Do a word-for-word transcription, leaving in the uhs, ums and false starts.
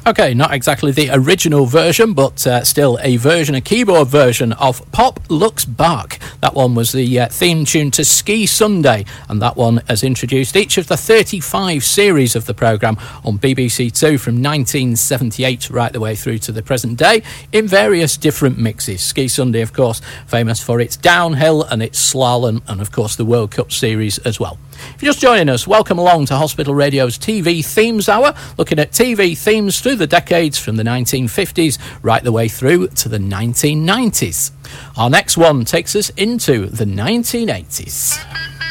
Okay, not exactly the original version, but uh, still a version, a keyboard version of Pop Looks Back. That one was the uh, theme tune to Ski Sunday, and that one has introduced each of the thirty-five series of the programme on B B C Two from nineteen seventy-eight right the way through to the present day in various different mixes. Ski Sunday, of course, famous for its downhill and its slalom, and of course the World Cup series as well. If you're just joining us, welcome along to Hospital Radio's T V Themes Hour, looking at T V themes through the decades from the nineteen fifties right the way through to the nineteen nineties. Our next one takes us into the nineteen eighties.